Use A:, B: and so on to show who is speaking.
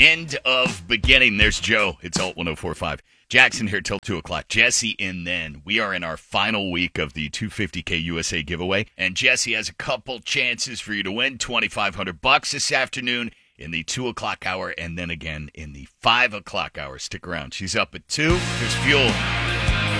A: End of beginning. There's Joe. It's Alt 1045. Jackson here till 2 o'clock. Jesse in then. We are in our final week of the 250K USA giveaway. And Jesse has a couple chances for you to win $2,500 this afternoon in the 2 o'clock hour and then again in the 5 o'clock hour. Stick around. She's up at 2. There's fuel.